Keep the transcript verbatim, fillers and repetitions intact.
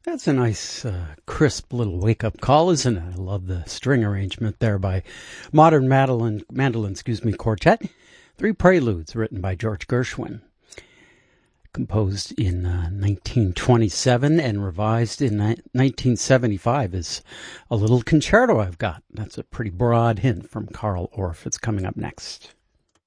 That's a nice, uh, crisp little wake-up call, isn't it? I love the string arrangement there by Modern Mandolin, Mandolin excuse me, Quartet. Three Preludes written by George Gershwin. Composed in uh, nineteen twenty-seven and revised in ni- nineteen seventy-five is a little concerto I've got. That's a pretty broad hint from Carl Orff. It's coming up next.